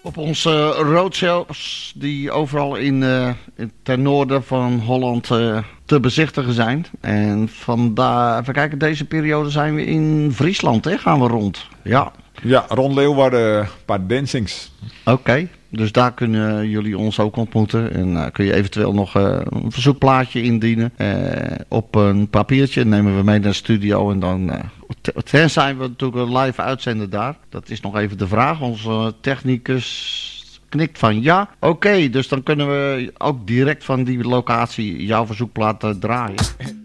Op onze roadshows die overal ten noorden van Holland te bezichtigen zijn. En vandaar, even kijken, deze periode zijn we in Friesland, hè? Gaan we rond. Ja. Ja, rond Leeuwarden, een paar dancings. Oké, dus daar kunnen jullie ons ook ontmoeten. En kun je eventueel nog een verzoekplaatje indienen op een papiertje. Nemen we mee naar de studio en dan... Tenzij we natuurlijk een live uitzenden daar. Dat is nog even de vraag. Onze technicus knikt van ja. Oké, dus dan kunnen we ook direct van die locatie jouw verzoekplaat draaien.